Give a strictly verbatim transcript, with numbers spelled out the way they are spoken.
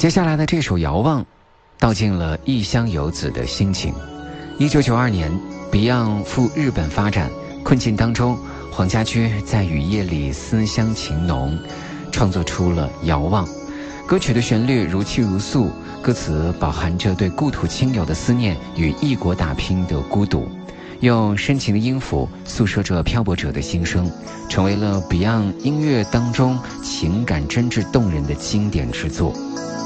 接下来的这首《遥望》道尽了异乡游子的心情。一九九二年 Beyond 赴日本发展，困境当中，黄家驹在雨夜里思乡情浓，创作出了《遥望》。歌曲的旋律如泣如诉，歌词饱含着对故土亲友的思念与异国打拼的孤独，用深情的音符诉说着漂泊者的心声，成为了 Beyond 音乐当中情感真挚动人的经典之作。